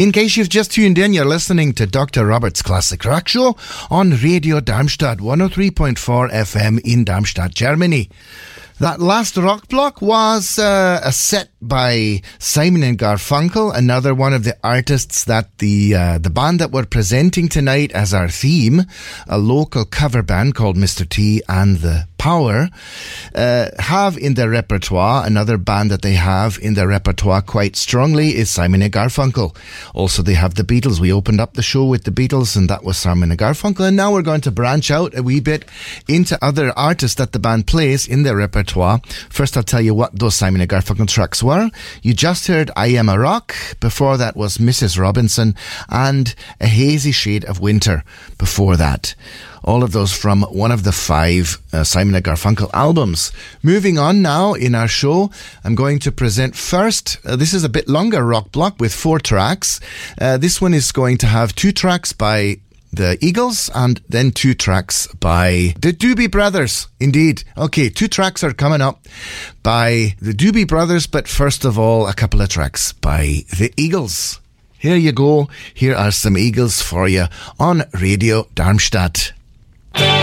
In case you've just tuned in, you're listening to Dr. Robert's Classic Rock Show on Radio Darmstadt 103.4 FM in Darmstadt, Germany. That last rock block was a set by Simon and Garfunkel, another one of the artists that the band that we're presenting tonight as our theme, a local cover band called Mr. T and the Power, have in their repertoire. Another band that they have in their repertoire quite strongly is Simon and Garfunkel. Also, they have the Beatles. We opened up the show with the Beatles, and that was Simon and Garfunkel. And now we're going to branch out a wee bit into other artists that the band plays in their repertoire. First, I'll tell you what those Simon and Garfunkel tracks were. You just heard I Am a Rock. Before that was Mrs. Robinson and A Hazy Shade of Winter before that. All of those from one of the 5 Simon & Garfunkel albums. Moving on now in our show, I'm going to present first, this is a bit longer rock block with 4 tracks. This one is going to have 2 tracks by the Eagles and then 2 tracks by the Doobie Brothers. Indeed. Okay, 2 tracks are coming up by the Doobie Brothers, but first of all, a couple of tracks by the Eagles. Here you go. Here are some Eagles for you on Radio Darmstadt.